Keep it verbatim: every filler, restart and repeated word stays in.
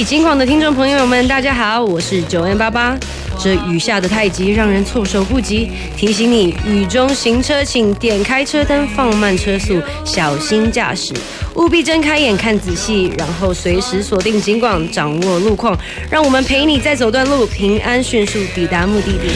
金广的听众朋友们，大家好，我是九 N 八八。这雨下的太急，让人措手不及。提醒你，雨中行车请点开车灯，放慢车速，小心驾驶，务必睁开眼看仔细，然后随时锁定警广，掌握路况，让我们陪你再走段路，平安迅速抵达目的地。